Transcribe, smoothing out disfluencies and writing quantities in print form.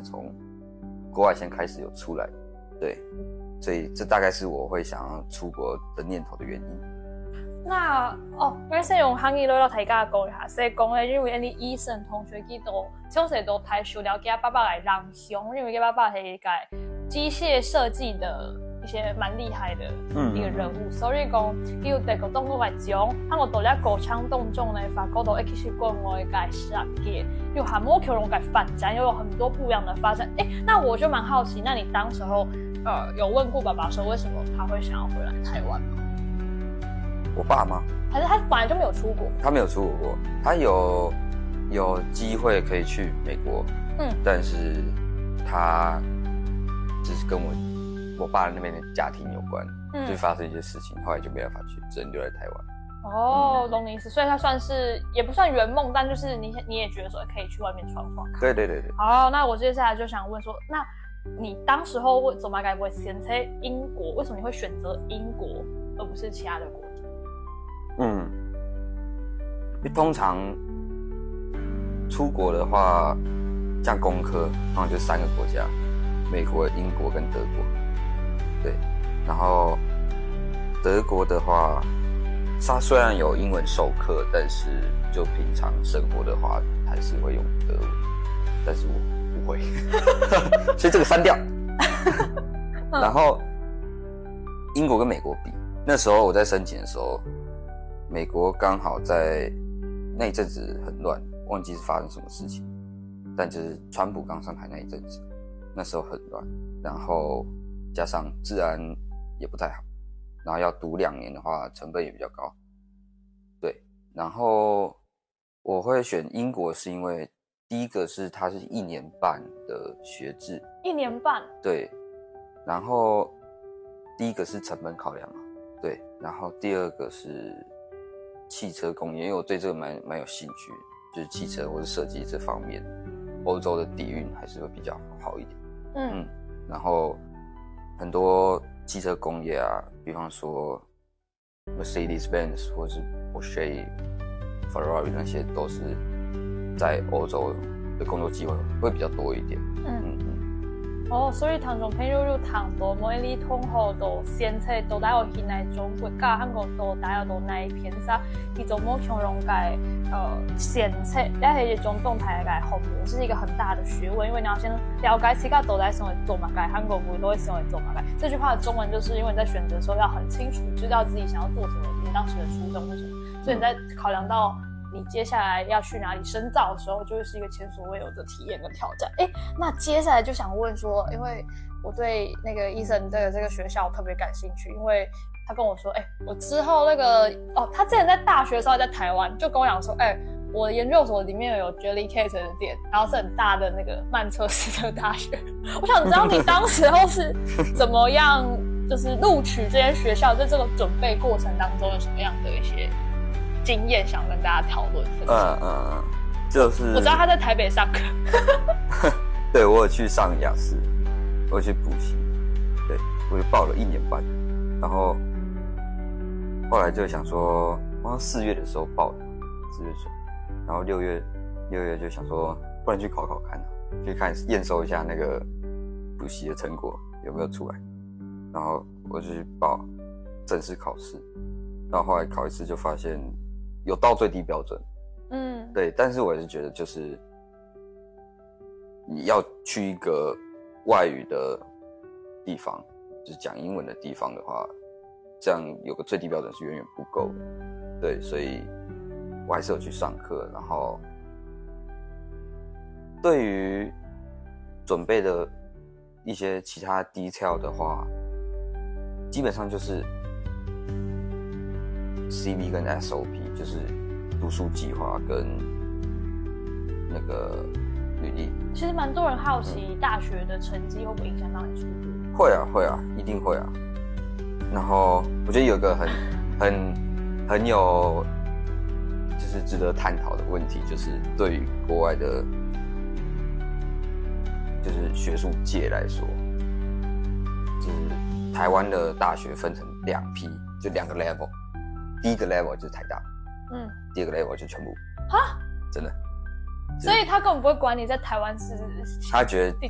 从国外先开始有出来，对，所以这大概是我会想要出国的念头的原因。 那我先用汉语来大家讲一下，先讲咧，因为你医生同学佢都小时都太少了解爸爸嘅人雄，因为爸爸係一個機械設計的一些蠻厲害的一個人物，所以講要第個當我嚟講，喺我到一個槍當中咧，發覺到其實國外嘅設計有很多條龍嘅發展，又有很多不一樣的發展。那我就蠻好奇，那你當時候有問過爸爸說，為什麼他會想要回來台灣嗎？ 我爸嗎？ 還是他本來就沒有出國？ 他沒有出國過，他有機會可以去美國，但是他只是跟我爸那邊的家庭有關，就發生一些事情，後來就沒辦法去，只能留在台灣。 懂你意思，所以他算是也不算圓夢，但就是你也覺得說可以去外面闖闖看。 對。 好，那我接下來就想問說，那你當時候怎麼該不會選擇英國？為什麼你會選擇英國而不是其他的國家？ 因為通常出國的話，像工科，通常就3個國家：美國、英國跟德國。對，然後德國的話，它雖然有英文授課，但是就平常生活的話，還是會用德文。但是我不會，所以這個刪掉。然後英國跟美國比，那時候我在申請的時候，美國剛好在那一陣子很亂，忘記是發生什麼事情，但就是川普剛上台那一陣子，那時候很亂，然後加上治安也不太好，然後要讀2年的話，成本也比較高。對，然後我會選英國是因為第一個是它是1年半的學制，1年半，對，然後第一個是成本考量嘛，對，然後第二個是汽車工業，因為我對這個蠻有興趣，就是汽車或者設計這方面，歐洲的底蘊還是會比較好一點。然後很多汽車工業啊，比方說 Mercedes-Benz 或是 Porsche、Ferrari 那些都是在歐洲的工作機會會比較多一點。所以聽眾朋友就談到每啲同學都先車到底有現在中國家韓國到底有到哪一片上，佢就冇強容嘅先車，但係一種動態嘅後面是一個很大的學問，因為你要先了解自己到底想做乜嘅，韓國會都會想做乜嘅。這句話的中文就是因為你在選擇的時候要很清楚知道自己想要做什麼，你當時的初衷是什麼，所以你在考量到你接下來要去哪裡深造的時候，就會是一個前所未有的體驗跟挑戰。那接下來就想問說，因為我對那個醫生的這個學校特別感興趣，因為他跟我說，我之後那個他之前在大學的時候在台灣，就跟我講說，我的研究所裡面有 Jellycat 的店，然後是很大的那個曼徹斯特大學。我想知道你當時候是怎麼樣，就是錄取這些學校，在這個準備過程當中有什麼樣的一些經驗想跟大家討論分享。 就是我知道他在台北上課， 對，我有去上雅思，我有去補習，對，我就報了1年半，然後後來就想說，好像4月的時候報的，4月份，然後6月就想說，不然去考考看，去看驗收一下那個補習的成果有沒有出來，然後我就去報正式考試，然後後來考一次就發現有到最低標準，對，但是我也是覺得就是你要去一個外語的地方，就是講英文的地方的話，這樣有個最低標準是遠遠不夠的，對，所以我還是有去上課，然後對於準備的一些其他 detail 的話，基本上就是 CV 跟 SOP， 就是讀書計劃跟那個履歷。 其實蠻多人好奇大學的成績會不會影響到你出國？ 會啊，一定會啊。然後我覺得有個很有就是值得探討的問題，就是對於國外的，就是學術界來說，就是台灣的大學分成2批，就2個 level。第一個 level 就是台大，第二個 level 就全部。哈？真的。 所以他根本不會管你在台灣是， 他覺得